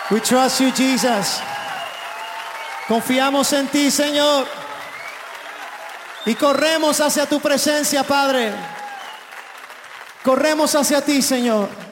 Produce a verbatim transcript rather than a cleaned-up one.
We trust you, Jesus. Confiamos en ti, Señor. Y corremos hacia tu presencia, Padre. Corremos hacia ti, Señor.